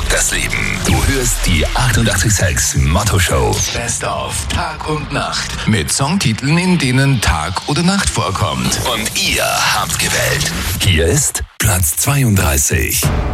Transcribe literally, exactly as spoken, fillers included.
das Leben. Du hörst die achtundachtzig Komma sechs Motto Show. Best of Tag und Nacht. Mit Songtiteln, in denen Tag oder Nacht vorkommt. Und ihr habt gewählt. Hier ist Platz zweiunddreißig.